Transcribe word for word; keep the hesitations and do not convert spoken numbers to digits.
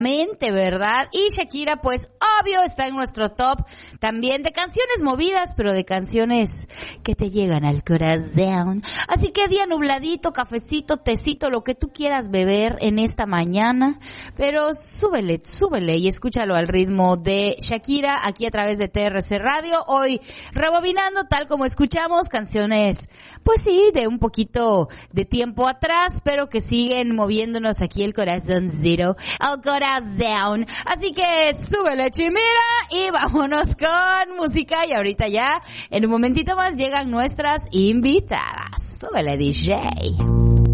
¿verdad? Y Shakira, pues, obvio, está en nuestro top también de canciones movidas, pero de canciones que te llegan al corazón. Así que día nubladito, cafecito, tecito, lo que tú quieras beber en esta mañana, pero súbele, súbele y escúchalo al ritmo de Shakira aquí a través de T R C Radio. Hoy rebobinando, tal como escuchamos, canciones, pues sí, de un poquito de tiempo atrás, pero que siguen moviéndonos aquí el corazón cero, al corazón. Down. Así que súbele, chimira, y vámonos con música. Y ahorita ya, en un momentito más, llegan nuestras invitadas. Súbele, D J.